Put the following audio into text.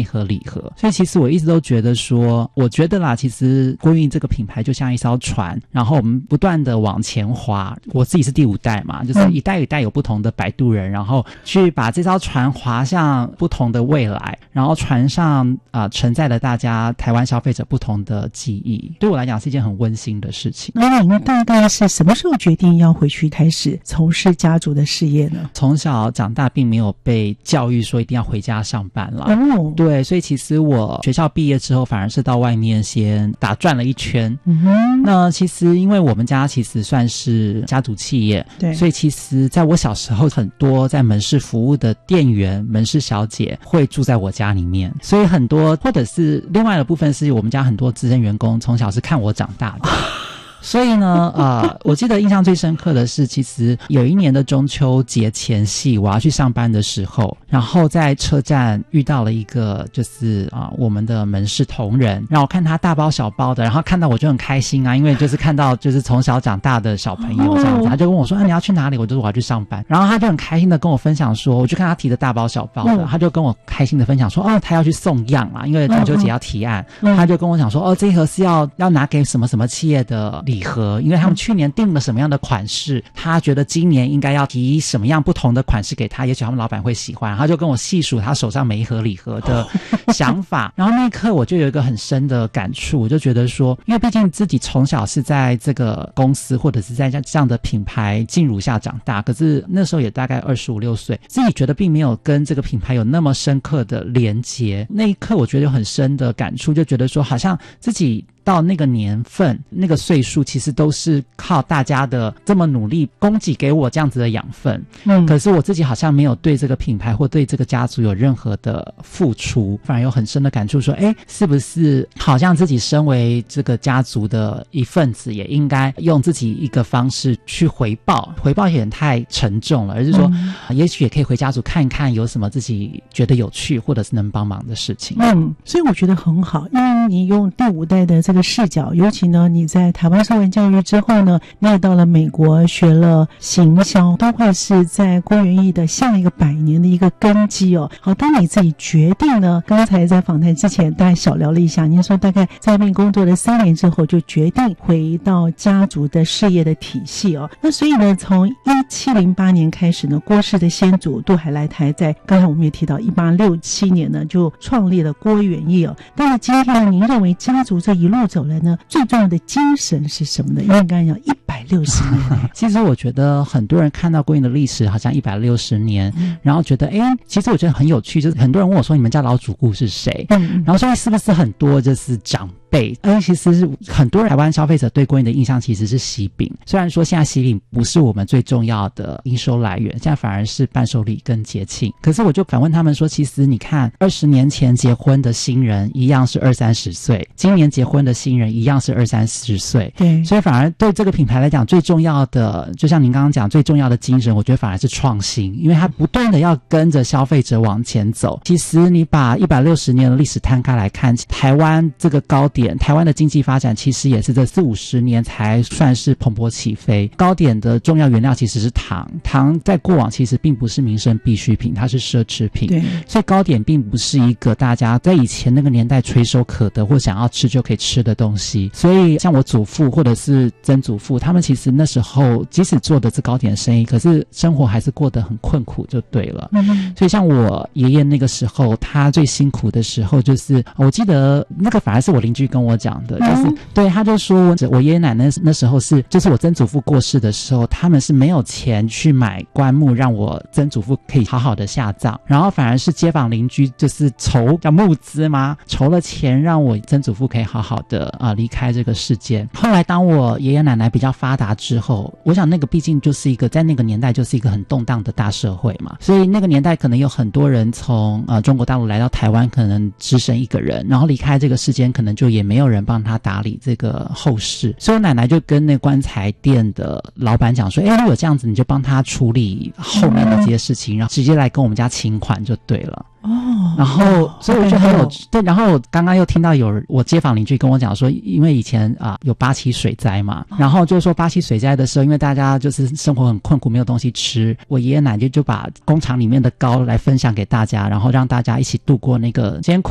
媒合礼盒。所以其实我一直都觉得说，我觉得啦，其实郭韵这个品牌就像一艘船，然后我们不断的往前划。我自己是第5代嘛，就是一代一代有不同的摆渡人，然后去把这艘船划向不同的未来，然后船上承载了大家台湾消费者不同的记忆。对我来讲是一件很温馨的事情。 那你大概是什么时候决定要回去开始从事家族的事业呢？ 从小长大并没有被教育说一定要回家上班啦。对，所以其实我学校毕业之后反而是到外面先打转了一圈。那其实因为我们家其实算是家族企业，对，所以其实在我小时候很多在门市服务的店员、门市小姐会住在我家里面，所以很多或者是另外的部分是我们家很多资深员工从小是看我长大的。所以呢我记得印象最深刻的是，其实有一年的中秋节前夕，我要去上班的时候，然后在车站遇到了一个就是我们的门市同仁，让我看他大包小包的，然后看到我就很开心因为就是看到就是从小长大的小朋友这样子，他就跟我说你要去哪里？我就说我要去上班，然后他就很开心的跟我分享说，我就看他提的大包小包的，他就跟我开心的分享说他要去送样啦，因为中秋节要提案，他就跟我讲说这一盒是要拿给什么什么企业的礼盒，因为他们去年定了什么样的款式，他觉得今年应该要提什么样不同的款式给他，也许他们老板会喜欢，他就跟我细数他手上每一盒礼盒的想法然后那一刻我就有一个很深的感触，我就觉得说，因为毕竟自己从小是在这个公司或者是在这样的品牌进入下长大，可是那时候也大概25、26岁，自己觉得并没有跟这个品牌有那么深刻的连结，那一刻我觉得有很深的感触，就觉得说好像自己到那个年份那个岁数其实都是靠大家的这么努力供给给我这样子的养分，可是我自己好像没有对这个品牌或对这个家族有任何的付出，反而有很深的感触说是不是好像自己身为这个家族的一份子也应该用自己一个方式去回报也太沉重了，而是说也许也可以回家族看一看有什么自己觉得有趣或者是能帮忙的事情。 所以我觉得很好，因为你用第5代的这个视角，尤其呢你在台湾受完教育之后呢，你也到了美国学了行销，都会是在郭元益的下一个100年的一个根基好，当你自己决定呢，刚才在访谈之前大概小聊了一下，您说大概在那边工作了3年之后就决定回到家族的事业的体系那所以呢从1708年开始呢，郭氏的先祖杜海来台在刚才我们也提到1867年呢就创立了郭元益但是今天呢，您认为家族这一路走来呢，最重要的精神是什么呢？因为刚才讲160年其实我觉得很多人看到郭韵的历史好像160年然后觉得其实我觉得很有趣，就是很多人问我说你们家老主顾是谁然后说是不是很多就是长辈其实是很多台湾消费者对郭韵的印象其实是喜饼，虽然说现在喜饼不是我们最重要的营收来源，现在反而是伴手礼跟节庆，可是我就反问他们说，其实你看20年前结婚的新人一样是20-30岁，今年结婚的新人一样是20-30岁，对，所以反而对这个品牌来讲最重要的，就像您刚刚讲最重要的精神，我觉得反而是创新，因为它不断的要跟着消费者往前走。其实你把160年的历史摊开来看，台湾这个高点，台湾的经济发展其实也是这40-50年才算是蓬勃起飞。糕点的重要原料其实是糖，糖在过往其实并不是民生必需品，它是奢侈品，对，所以糕点并不是一个大家在以前那个年代垂手可得或想要吃就可以吃的东西。所以像我祖父或者是曾祖父，他们其实那时候即使做的是糕点生意，可是生活还是过得很困苦就对了。所以像我爷爷那个时候，他最辛苦的时候就是我记得那个反而是我邻居跟我讲的，就是对，他就说我爷爷奶奶那时候是就是我曾祖父过世的时候，他们是没有钱去买棺木让我曾祖父可以好好的下葬，然后反而是街坊邻居就是叫募资嘛，筹了钱让我曾祖父可以好好的离开这个世界。后来当我爷爷奶奶比较发达之后，我想那个毕竟就是一个在那个年代就是一个很动荡的大社会嘛，所以那个年代可能有很多人从中国大陆来到台湾，可能只剩一个人，然后离开这个世间可能就也没有人帮他打理这个后事，所以我奶奶就跟那棺材店的老板讲说，如果这样子你就帮他处理后面的这些事情，然后直接来跟我们家请款就对了。然后所以我就很有对，然后刚刚又听到我街坊邻居跟我讲说，因为以前有8·7水灾嘛，然后就是说8·7水灾的时候，因为大家就是生活很困苦，没有东西吃，我爷爷奶奶就把工厂里面的糕来分享给大家，然后让大家一起度过那个艰苦